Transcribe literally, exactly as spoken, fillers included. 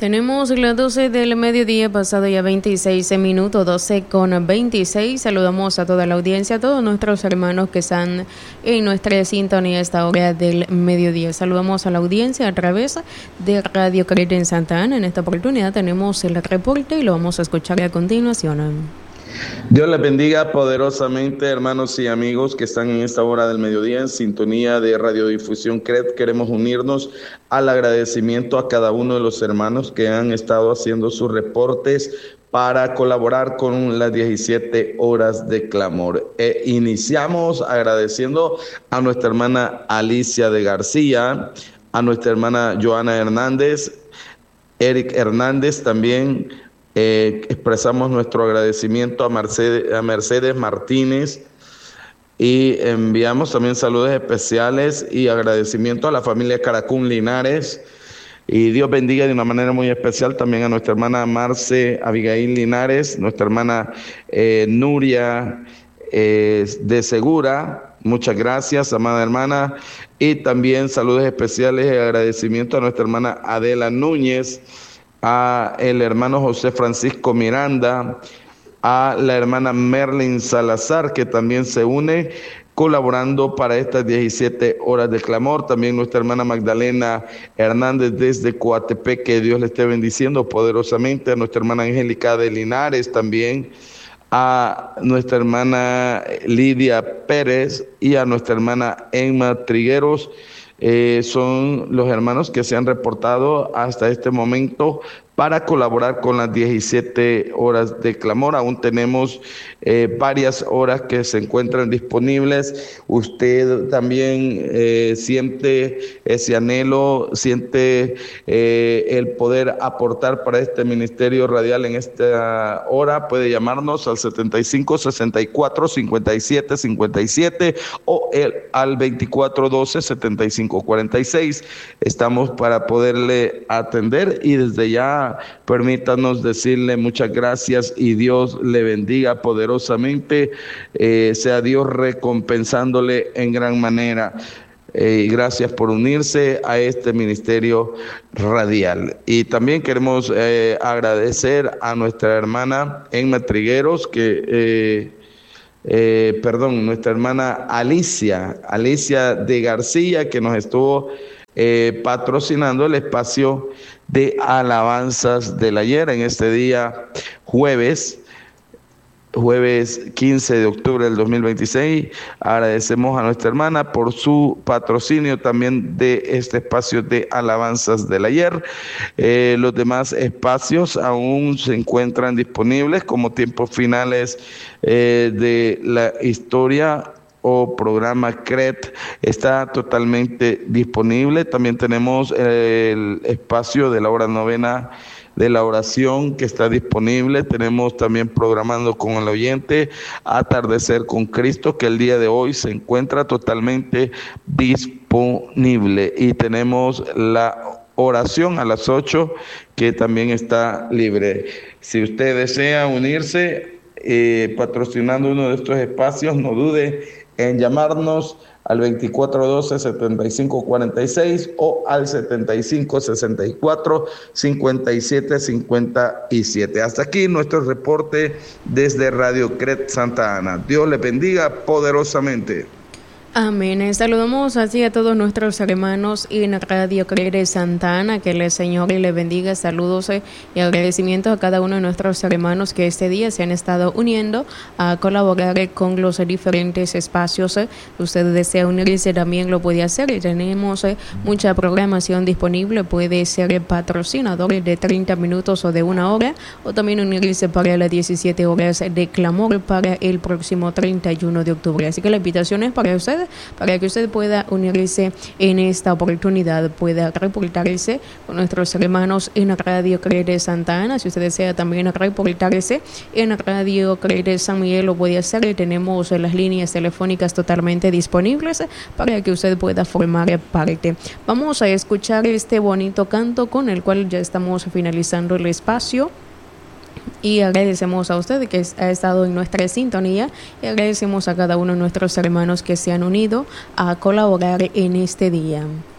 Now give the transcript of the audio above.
Tenemos las doce del mediodía, pasado ya veintiséis minutos, doce con veintiséis. Saludamos a toda la audiencia, a todos nuestros hermanos que están en nuestra sintonía a esta hora del mediodía. Saludamos a la audiencia a través de Radio Cret en Santa Ana. En esta oportunidad tenemos el reporte y lo vamos a escuchar a continuación. Dios les bendiga poderosamente, hermanos y amigos que están en esta hora del mediodía en sintonía de Radiodifusión Cret. Queremos unirnos al agradecimiento a cada uno de los hermanos que han estado haciendo sus reportes para colaborar con las diecisiete horas de clamor. E iniciamos agradeciendo a nuestra hermana Alicia de García, a nuestra hermana Joana Hernández, Eric Hernández también. Eh, expresamos nuestro agradecimiento a Mercedes, a Mercedes Martínez y enviamos también saludos especiales y agradecimiento a la familia Caracún Linares. Y Dios bendiga de una manera muy especial también a nuestra hermana Marce Abigail Linares, nuestra hermana eh, Nuria eh, de Segura. Muchas gracias, amada hermana. Y también saludos especiales y agradecimiento a nuestra hermana Adela Núñez, a el hermano José Francisco Miranda, a la hermana Merlin Salazar, que también se une colaborando para estas diecisiete horas de clamor. También nuestra hermana Magdalena Hernández desde Coatepec, que Dios le esté bendiciendo poderosamente. A nuestra hermana Angélica de Linares también, a nuestra hermana Lidia Pérez y a nuestra hermana Emma Trigueros. Eh, son los hermanos que se han reportado hasta este momento para colaborar con las diecisiete horas de clamor. Aún tenemos eh, varias horas que se encuentran disponibles. Usted también eh, siente ese anhelo, siente eh, el poder aportar para este ministerio radial en esta hora. Puede llamarnos al setenta y cinco, sesenta y cuatro, cincuenta y siete, cincuenta y siete o el, al veinticuatro doce, setenta y cinco cuarenta y seis. Estamos para poderle atender y desde ya permítanos decirle muchas gracias y Dios le bendiga poderosamente, eh, sea Dios recompensándole en gran manera. Eh, y gracias por unirse a este ministerio radial. Y también queremos eh, agradecer a nuestra hermana Emma Trigueros, que eh, eh, perdón, nuestra hermana Alicia, Alicia de García, que nos estuvo eh, patrocinando el espacio de alabanzas del ayer en este día jueves, jueves quince de octubre del dos mil veintiséis. Agradecemos a nuestra hermana por su patrocinio también de este espacio de alabanzas del ayer. Eh, los demás espacios aún se encuentran disponibles como tiempos finales eh, de la historia o programa Cret está totalmente disponible. También tenemos el espacio de la hora novena de la oración que está disponible. Tenemos también programando con el oyente Atardecer con Cristo, que el día de hoy se encuentra totalmente disponible. Y tenemos la oración a las ocho, que también está libre. Si usted desea unirse eh, patrocinando uno de estos espacios, no dude en llamarnos al veinticuatro doce, setenta y cinco cuarenta y seis o al setenta y cinco sesenta y cuatro cincuenta y siete cincuenta y siete. Hasta aquí nuestro reporte desde Radio Cret Santa Ana. Dios les bendiga poderosamente. Amén. Saludamos así a todos nuestros hermanos en Radio Cret Santa Ana, que el Señor le bendiga. Saludos y agradecimientos a cada uno de nuestros hermanos que este día se han estado uniendo a colaborar con los diferentes espacios. Usted desea unirse, también lo puede hacer. Tenemos mucha programación disponible. Puede ser patrocinador de treinta minutos o de una hora, o también unirse para las diecisiete horas de clamor para el próximo treinta y uno de octubre. Así que la invitación es para usted, para que usted pueda unirse en esta oportunidad, pueda reportarse con nuestros hermanos en Radio Cret Santa Ana. Si usted desea también reportarse en Radio Cret San Miguel, lo puede hacer. Tenemos las líneas telefónicas totalmente disponibles para que usted pueda formar parte. Vamos a escuchar este bonito canto con el cual ya estamos finalizando el espacio. Y agradecemos a usted que ha estado en nuestra sintonía y agradecemos a cada uno de nuestros hermanos que se han unido a colaborar en este día.